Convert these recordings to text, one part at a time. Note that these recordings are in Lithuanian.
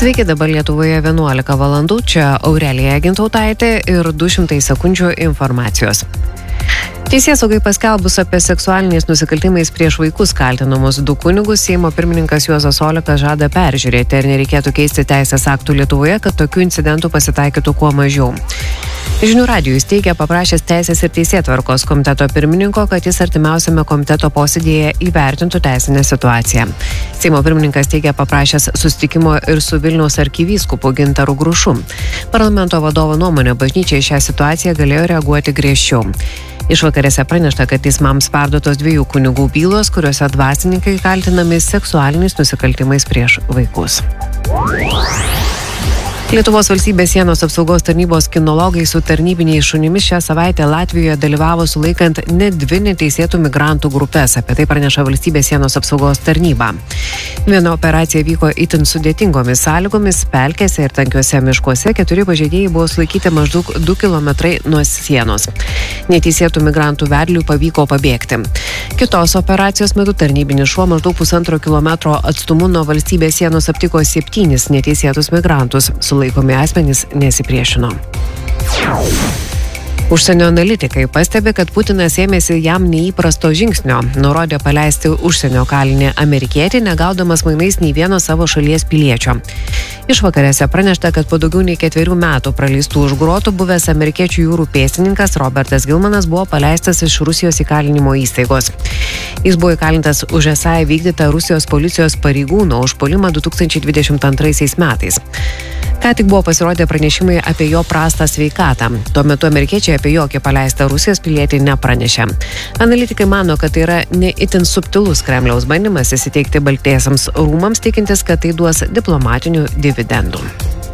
Sveiki, dabar Lietuvoje 11 valandų, čia Aurelija Gintautaitė ir 200 sekundžių informacijos. Teisėsaugai paskelbus apie seksualiniais nusikaltimais prieš vaikus kaltinamus du kunigus, Seimo pirmininkas Juozas Olekas žada peržiūrėti, ar nereikėtų keisti teisės aktų Lietuvoje, kad tokių incidentų pasitaikytų kuo mažiau. Žinių radijui teigia paprašęs Teisės ir teisėtvarkos komiteto pirmininko, kad jis artimiausiame komiteto posėdėje įvertintų teisinę situaciją. Seimo pirmininkas teigia paprašęs susitikimo ir su Vilniaus arkivyskupu Gintaru Grušu. Parlamento vadovo nuomonė, bažnyčia į šią situaciją galėjo reaguoti griežčiau. Išvakarėse pranešta, kad teismams perduotos 2 kunigų bylos, kuriuose dvasininkai kaltinami seksualiniais nusikaltimais prieš vaikus. Lietuvos valstybės sienos apsaugos tarnybos kinologai su tarnybiniais šunimis šią savaitę Latvijoje dalyvavo sulaikant net 2 neteisėtų migrantų grupės. Apie tai praneša valstybės sienos apsaugos tarnyba. Viena operacija vyko itin sudėtingomis sąlygomis, pelkėse ir tankiuose miškuose. 4 pažeidėjai buvo sulaikyti maždaug 2 kilometrai nuo sienos. Neteisėtų migrantų vedliui pavyko pabėgti. Kitos operacijos metu tarnybinis šuo maždaug 1,5 kilometro atstumu nuo valstybės sienos aptiko 7 neteisėtus migrantus. Laikomi asmenys nesipriešino. Užsienio analitikai pastebi, kad Putinas ėmėsi jam neįprasto žingsnio. Nurodė paleisti užsienio kalinį amerikietį, negaudamas mainais nei vieno savo šalies piliečio. Išvakarėse pranešta, kad po daugiau nei 4 metų praleistų už grotų buvęs amerikiečių jūrų pėstininkas Robertas Gilmanas buvo paleistas iš Rusijos įkalinimo įstaigos. Jis buvo įkalintas už esą įvykdytą Rusijos policijos pareigūno užpuolimą 2022 metais. Ką tik buvo pasirodę pranešimai apie jo prastą sveikatą. Tuo metu amerikiečiai apie jokį paleistą Rusijos pilietį nepranešė. Analitikai mano, kad tai yra ne itin subtilus Kremliaus bandymas įsiteikti Baltiesiems rūmams, tikintis, kad tai duos diplomatinių dividendų.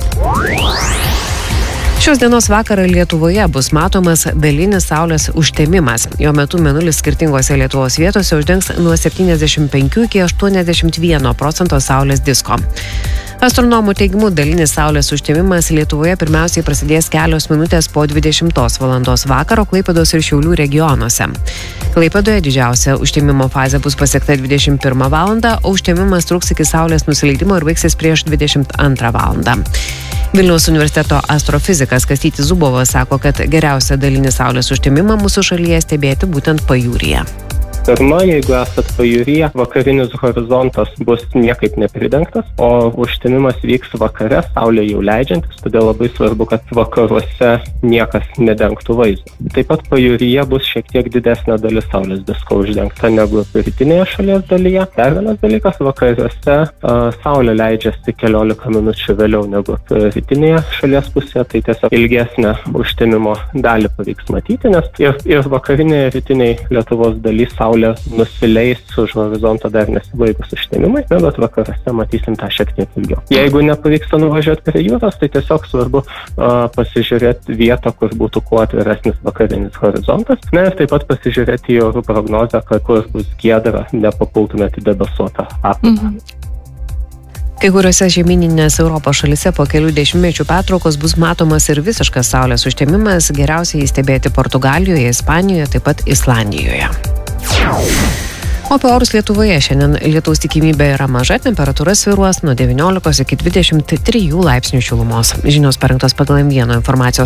Šios dienos vakarą Lietuvoje bus matomas dalinis saulės užtemimas. Jo metu mėnulis skirtingose Lietuvos vietose uždengs nuo 75 iki 81% saulės disko. Astronomų teigimu, dalinis saulės užtemimas Lietuvoje pirmiausiai prasidės kelios minutės po 20 valandos vakaro Klaipėdos ir Šiaulių regionuose. Klaipėdoje didžiausia užtemimo fazė bus pasiekta 21 valandą, o užtemimas truks iki saulės nusileidimo ir baigsis prieš 22 valandą. Vilniaus universiteto astrofizikas Kastytis Zubovas sako, kad geriausia dalinį saulės užtemimą mūsų šalyje stebėti būtent pajūryje. Pirma, jeigu esat pajūryje, vakarinis horizontas bus niekaip nepridengtas, o užtemimas vyks vakare, saulė jau leidžiantis, todėl labai svarbu, kad vakaruose niekas nedengtų vaizdo. Taip pat pajūryje bus šiek tiek didesnė dalis saulės disko uždengta negu rytinėje šalies dalyje. Dar vienas dalykas, vakariuose saulė leidžiasi 15 minučių vėliau negu rytinėje šalies pusėje, tai tiesiog ilgesnę užtemimo dalį pavyks matyti, nes ir vakarinėje rytinėje Lietuvos daly saulė nusileis už horizonto dar nesibaigus užtemimai, bet vakaruose matysim tą šiek tiek ilgiau. Jeigu nepavyksta nuvažiuoti prie jūros, tai tiesiog svarbu pasižiūrėti vietą, kur būtų kuo atviresnis vakarinis horizontas. Na ir taip pat pasižiūrėti į orų prognozę, kad kur bus giedra, nepapultumėte į debesuotą aplinką. Kai kuriuose žemyninės Europos šalyse po kelių dešimtmečių pertraukos bus matomas ir visiškas saulės užtemimas, geriausiai jį stebėti Portugalijoje, Ispanijoje, taip pat Islandijoje. O apie orus Lietuvoje šiandien lietaus tikimybė yra maža, temperatūra svyruos nuo 19 iki 23 laipsnių šilumos. Žinios parengtos pagal M1 informacijos